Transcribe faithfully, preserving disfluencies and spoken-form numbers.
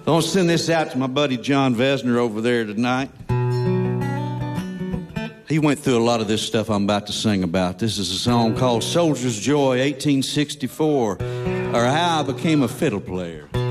I want to send this out to my buddy John Vesner over there tonight. He went through a lot of this stuff I'm about to sing about. This is a song called Soldier's Joy, eighteen sixty-four, or How I Became a Fiddle Player.